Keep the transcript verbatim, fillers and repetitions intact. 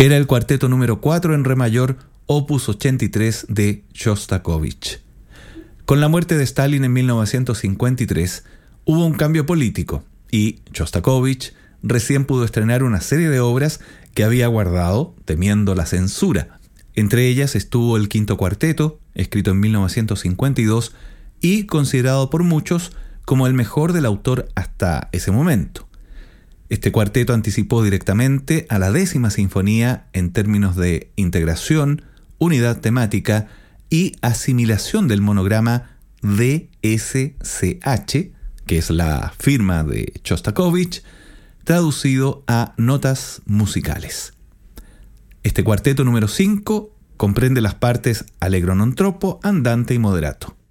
Era el cuarteto número cuatro en re mayor, opus ochenta y tres de Shostakovich. Con la muerte de Stalin en mil novecientos cincuenta y tres, hubo un cambio político y Shostakovich recién pudo estrenar una serie de obras que había guardado temiendo la censura. Entre ellas estuvo el Quinto Cuarteto, escrito en mil novecientos cincuenta y dos y considerado por muchos como el mejor del autor hasta ese momento. Este cuarteto anticipó directamente a la décima sinfonía en términos de integración, unidad temática y asimilación del monograma D S C H, que es la firma de Shostakovich, traducido a notas musicales. Este cuarteto número cinco comprende las partes allegro non troppo, andante y moderato.